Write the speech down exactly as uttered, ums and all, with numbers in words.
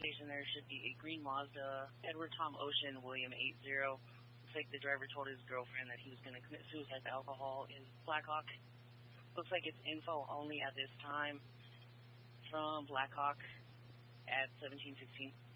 station there should be a green Mazda, Edward Tom Ocean, William eight zero. Looks like the driver told his girlfriend that he was going to commit suicide with alcohol in Blackhawk. Looks like it's info only at this time from Blackhawk at seventeen sixteen.